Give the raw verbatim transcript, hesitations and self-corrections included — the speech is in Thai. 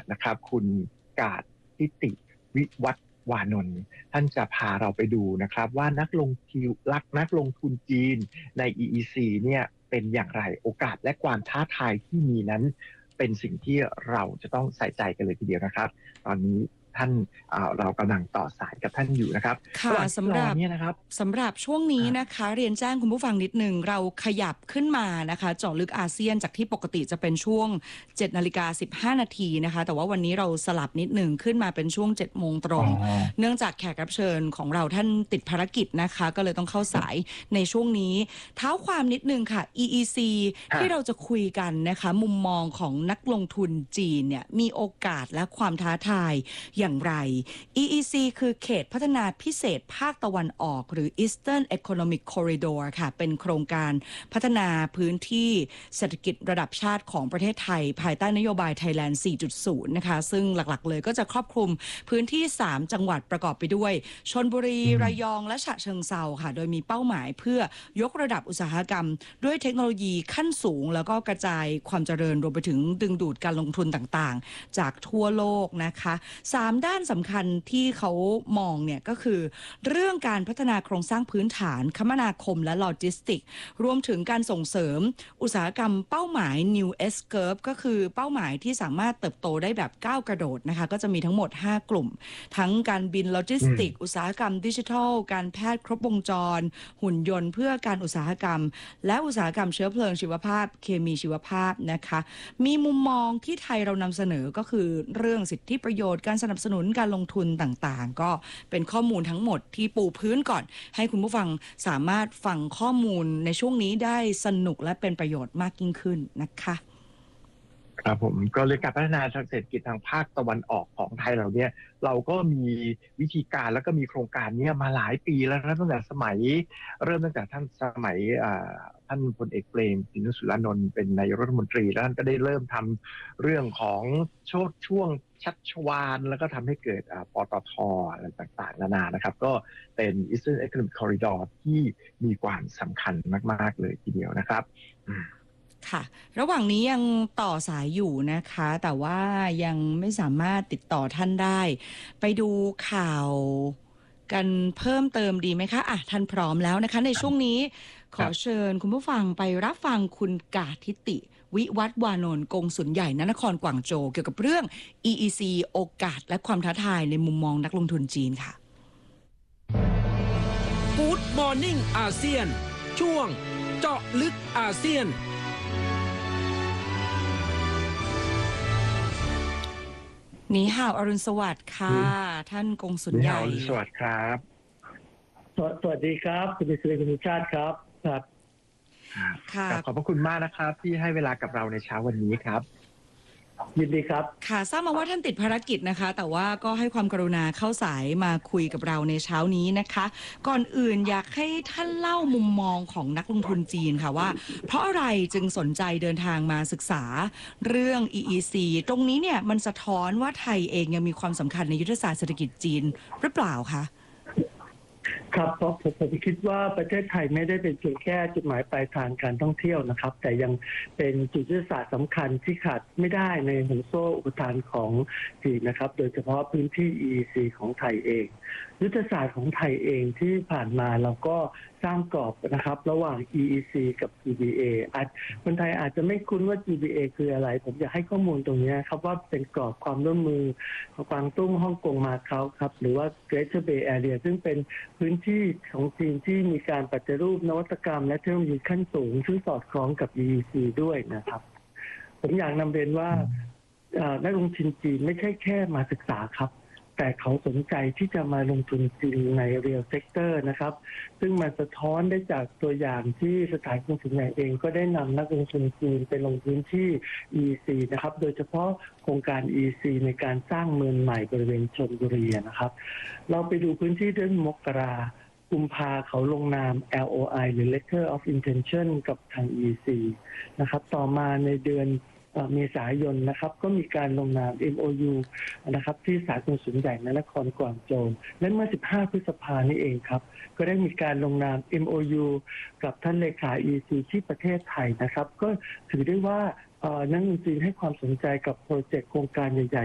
นะครับคุณกาฬทิติวิวัฒน์วานนท์ท่านจะพาเราไปดูนะครับว่านักลงทุนลักนักลงทุนจีนใน อี อี ซี เนี่ยเป็นอย่างไรโอกาสและความท้าทายที่มีนั้นเป็นสิ่งที่เราจะต้องใส่ใจกันเลยทีเดียวนะครับตอนนี้ท่านเรากำลังต่อสายกับท่านอยู่นะครับค่ะสำหรับนะครับสำหรับช่วงนี้นะคะเรียนแจ้งคุณผู้ฟังนิดหนึ่งเราขยับขึ้นมานะคะเจาะลึกอาเซียนจากที่ปกติจะเป็นช่วง เจ็ดนาฬิกาสิบห้านาทีนะคะแต่ว่าวันนี้เราสลับนิดหนึ่งขึ้นมาเป็นช่วง เจ็ดโมงตรงเนื่องจากแขกรับเชิญของเราท่านติดภารกิจนะคะก็เลยต้องเข้าสายในช่วงนี้เท้าความนิดนึงค่ะ อี อี ซี ที่เราจะคุยกันนะคะมุมมองของนักลงทุนจีนเนี่ยมีโอกาสและความท้าทายอย่างไร อี อี ซี คือเขตพัฒนาพิเศษภาคตะวันออกหรือ Eastern Economic Corridor ค่ะเป็นโครงการพัฒนาพื้นที่เศรษฐกิจระดับชาติของประเทศไทยภายใต้นโยบาย Thailand สี่จุดศูนย์ นะคะซึ่งหลักๆเลยก็จะครอบคลุมพื้นที่สามจังหวัดประกอบไปด้วยชลบุรีระยองและฉะเชิงเทราค่ะโดยมีเป้าหมายเพื่อยกระดับอุตสาหกรรมด้วยเทคโนโลยีขั้นสูงแล้วก็กระจายความเจริญรวมไปถึงดึงดูดการลงทุนต่างๆจากทั่วโลกนะคะสามด้านสำคัญที่เขามองเนี่ยก็คือเรื่องการพัฒนาโครงสร้างพื้นฐานคมนาคมและโลจิสติกรวมถึงการส่งเสริมอุตสาหกรรมเป้าหมาย New S Curve ก็คือเป้าหมายที่สามารถเติบโตได้แบบก้าวกระโดดนะคะก็จะมีทั้งหมดห้ากลุ่มทั้งการบินโลจิสติกอุตสาหกรรมดิจิทัลการแพทย์ครบวงจรหุ่นยนต์เพื่อการอุตสาหกรรมและอุตสาหกรรมเชื้อเพลิงชีวภาพเคมีชีวภาพนะคะมีมุมมองที่ไทยเรานำเสนอก็คือเรื่องสิทธิประโยชน์การสนับสนุนการลงทุนต่างๆก็เป็นข้อมูลทั้งหมดที่ปูพื้นก่อนให้คุณผู้ฟังสามารถฟังข้อมูลในช่วงนี้ได้สนุกและเป็นประโยชน์มากยิ่งขึ้นนะคะครับผมก็เลยการพัฒนาทางเศรษฐกิจทางภาคตะวันออกของไทยเราเนี่ยเราก็มีวิธีการแล้วก็มีโครงการนี้มาหลายปีแล้วนะตั้งแต่สมัยเริ่มตั้งแต่ท่านสมัยท่านพลเอกเปรมติณสุรานนท์เป็นนายกรัฐมนตรีแล้วท่านก็ได้เริ่มทำเรื่องของโชดช่วงชัชวาลแล้วก็ทำให้เกิดปตท.อะไรต่างๆนานานะครับก็เป็น Eastern Economic Corridor ที่มีความสำคัญมากๆเลยทีเดียวนะครับค่ะระหว่างนี้ยังต่อสายอยู่นะคะแต่ว่ายังไม่สามารถติดต่อท่านได้ไปดูข่าวกันเพิ่มเติมดีไหมคะอ่ะท่านพร้อมแล้วนะคะในช่วงนี้ขอเชิญคุณผู้ฟังไปรับฟังคุณกาฬทิติวิวัฒน์วานนท์กงสุลใหญ่ณนครกวางโจวเกี่ยวกับเรื่อง อี อี ซี โอกาสและความท้าทายในมุมมองนักลงทุนจีนค่ะ Good Morning อาเซียนช่วงเจาะลึกอาเซียนนีห่าวอรุณสวัสดิ์ค่ะท่านกงสุลใหญ่นีห่าวอรุณสวัสดิ์ครับสวัสดีครับคุณดิษฐ์คุณชาติครับครับค่ะขอบพระคุณมากนะครับที่ให้เวลากับเราในเช้าวันนี้ครับยินดีครับค่ะทราบมาว่าท่านติดภารกิจนะคะแต่ว่าก็ให้ความกรุณาเข้าสายมาคุยกับเราในเช้านี้นะคะก่อนอื่นอยากให้ท่านเล่ามุมมองของนักลงทุนจีนค่ะว่าเพราะอะไรจึงสนใจเดินทางมาศึกษาเรื่อง อี อี ซี ตรงนี้เนี่ยมันสะท้อนว่าไทยเองยังมีความสำคัญในยุทธศาสตร์เศรษฐกิจจีนหรือเปล่าคะครับเพราะผมผมคิดว่าประเทศไทยไม่ได้เป็นเพียงแค่จุดหมายปลายทางการท่องเที่ยวนะครับแต่ยังเป็นจุดยุทธศาสตร์สำคัญที่ขาดไม่ได้ในห่วงโซ่อุปทานของจีนนะครับโดยเฉพาะพื้นที่ อี อี ซี ของไทยเองยุทธศาสตร์ของไทยเองที่ผ่านมาเราก็สร้างกรอบนะครับระหว่าง อี อี ซี กับ จี บี เอ อาจคนไทยอาจจะไม่คุ้นว่า จี บี เอ คืออะไรผมอยากให้ข้อมูลตรงนี้ครับว่าเป็นกรอบความร่วมมือของกวางตุ้งฮ่องกงมาเก๊าครับหรือว่า Greater Bay Area ซึ่งเป็นพื้นที่ของจีนที่มีการปฏิรูปนวัตกรรมและเทคโนโลยีขั้นสูงซึ่งสอดคล้องกับ อี อี ซี ด้วยนะครับผมอยากนำเรียนว่านักลงทุนจีนไม่ใช่แค่มาศึกษาครับแต่เขาสนใจที่จะมาลงทุนจริงใน Real Sector นะครับซึ่งมันสะท้อนได้จากตัวอย่างที่สถานกงสุลใหญ่เองก็ได้นำนักลงทุนจีนไปลงพื้นที่ อี อี ซี นะครับโดยเฉพาะโครงการ อี อี ซี ในการสร้างเมืองใหม่บริเวณชลบุรีนะครับเราไปดูพื้นที่เดือนมกรากุมภาเขาลงนาม แอล โอ ไอ หรือ Letter of Intention กับทาง อี อี ซี นะครับต่อมาในเดือนเมษายนนะครับก็มีการลงนาม เอ็ม โอ ยู นะครับที่สถานกงสุลใหญ่ณนครกวางโจวและเมื่อสิบห้าพฤษภาคมนี้เองครับก็ได้มีการลงนาม เอ็ม โอ ยู กับท่านเลขา อี อี ซี ที่ประเทศไทยนะครับก็ถือได้ว่านักลงทุนจีนให้ความสนใจกับโปรเจกต์โครงการใหญ่